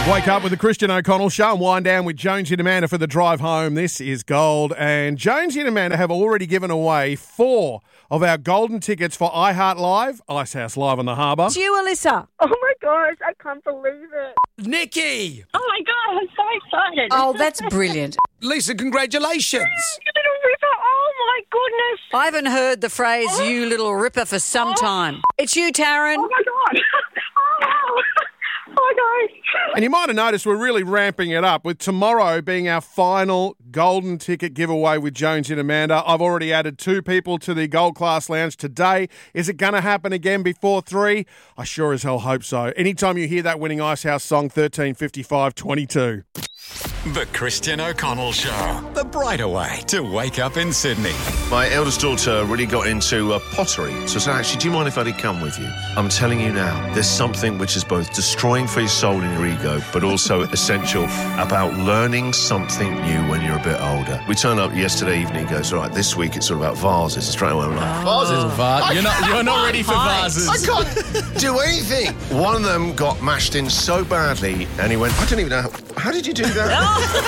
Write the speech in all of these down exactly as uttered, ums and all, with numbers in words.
Wake up with the Christian O'Connell Show and wind down with Jonesy and Amanda for the drive home. This is Gold. And Jonesy and Amanda have already given away four of our golden tickets for iHeart Live, Icehouse Live on the Harbour. To you, Alyssa. Oh my gosh, I can't believe it. Nikki! Oh my God, I'm so excited. Oh, that's brilliant. Lisa, congratulations! You little ripper, oh my goodness. I haven't heard the phrase, you little ripper, for some time. It's you, Taryn. Oh my God. Oh wow. Oh my God. And you might have noticed we're really ramping it up with tomorrow being our final golden ticket giveaway with Jonesy and Amanda. I've already added two people to the Gold Class Lounge today. Is it going to happen again before three? I sure as hell hope so. Anytime you hear that winning Icehouse song, thirteen fifty-five twenty-two. The Christian O'Connell Show. The brighter way to wake up in Sydney. My eldest daughter really got into uh, pottery. So I said, actually, do you mind if I did come with you? I'm telling you now, there's something which is both destroying for your soul and your ego, but also essential about learning something new when you're a bit older. We turned up yesterday evening, goes, all right, this week it's all about vases. And straight away I'm like, vases? Va- you're not, you're not ready for vases. I can't do anything. One of them got mashed in so badly, and he went, I don't even know, how, how did you do that?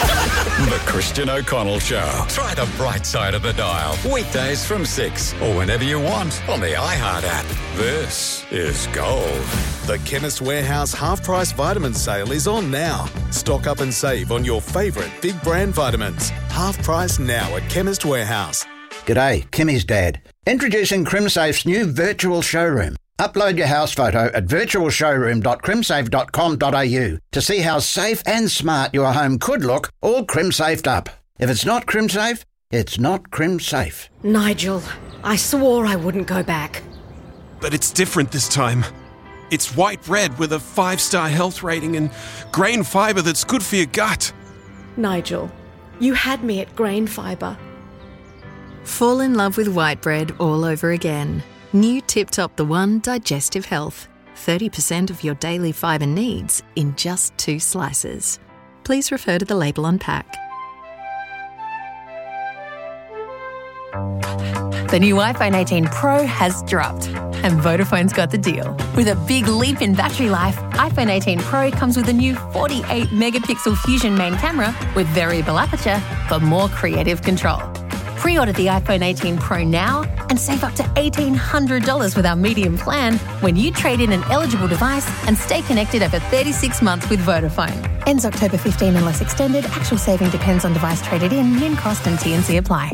The Christian O'Connell Show. Try the bright side of the dial. Weekdays from six or whenever you want on the iHeart app. This is Gold. The Chemist Warehouse half-price vitamin sale is on now. Stock up and save on your favourite big brand vitamins. Half price now at Chemist Warehouse. G'day, Kimmy's dad. Introducing CrimSafe's new virtual showroom. Upload your house photo at virtual showroom dot crimsafe dot com dot a u to see how safe and smart your home could look, all crim-safed up. If it's not crim-safe, it's not crim-safe. Nigel, I swore I wouldn't go back. But it's different this time. It's white bread with a five-star health rating and grain fibre that's good for your gut. Nigel, you had me at grain fibre. Fall in love with white bread all over again. New Tip Top The One Digestive Health. thirty percent of your daily fibre needs in just two slices. Please refer to the label on pack. The new iPhone eighteen Pro has dropped, and Vodafone's got the deal. With a big leap in battery life, iPhone eighteen Pro comes with a new forty-eight megapixel Fusion main camera with variable aperture for more creative control. Pre-order the iPhone eighteen Pro now and save up to eighteen hundred dollars with our medium plan when you trade in an eligible device and stay connected over thirty-six months with Vodafone. Ends October fifteenth unless extended. Actual saving depends on device traded in, min cost and T and C apply.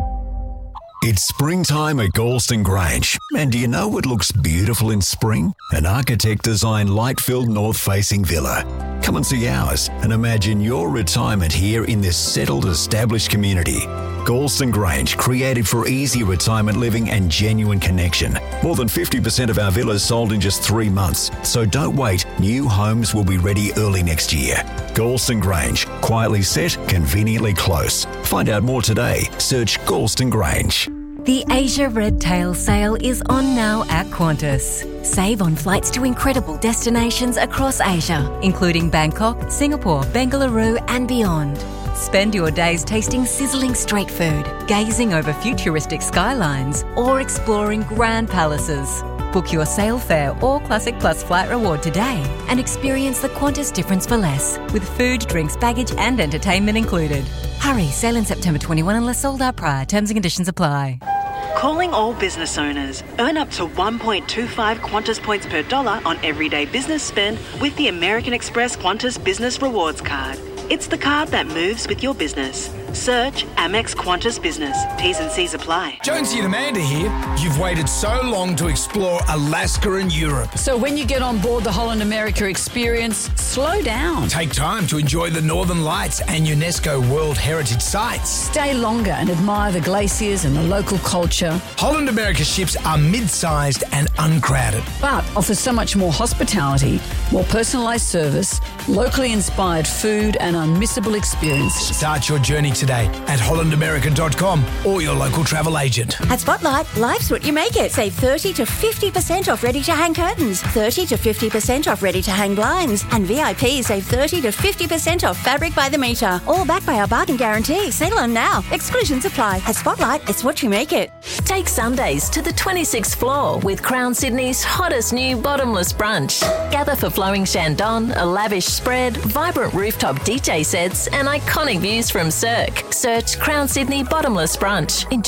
It's springtime at Galston Grange. And do you know what looks beautiful in spring? An architect-designed light-filled north-facing villa. Come and see ours and imagine your retirement here in this settled, established community. Galston Grange, created for easy retirement living and genuine connection. More than fifty percent of our villas sold in just three months. So don't wait. New homes will be ready early next year. Galston Grange, quietly set, conveniently close. Find out more today. Search Galston Grange. The Asia Red Tail sale is on now at Qantas. Save on flights to incredible destinations across Asia, including Bangkok, Singapore, Bengaluru and beyond. Spend your days tasting sizzling street food, gazing over futuristic skylines, or exploring grand palaces. Book your sail fare or Classic Plus flight reward today and experience the Qantas difference for less, with food, drinks, baggage and entertainment included. Hurry, sail in September twenty-first unless sold out prior. Terms and conditions apply. Calling all business owners. Earn up to one point two five Qantas points per dollar on everyday business spend with the American Express Qantas Business Rewards Card. It's the card that moves with your business. Search Amex Qantas Business. T's and C's apply. Jonesy and Amanda here. You've waited so long to explore Alaska and Europe. So when you get on board the Holland America experience, slow down. Take time to enjoy the Northern Lights and UNESCO World Heritage Sites. Stay longer and admire the glaciers and the local culture. Holland America ships are mid-sized and uncrowded, but offer so much more hospitality, more personalised service, locally inspired food and unmissable experiences. Start your journey today at holland america dot com or your local travel agent. At Spotlight, life's what you make it. Save thirty to fifty percent off ready-to-hang curtains, thirty to fifty percent off ready-to-hang blinds, and V I P save thirty to fifty percent off fabric by the metre. All backed by our bargain guarantee. Sail on now. Exclusions apply. At Spotlight, it's what you make it. Take Sundays to the twenty-sixth floor with Crown Sydney's hottest new bottomless brunch. Gather for flowing Shandon, a lavish spread, vibrant rooftop D J sets, and iconic views from Cirque. Search Crown Sydney Bottomless Brunch in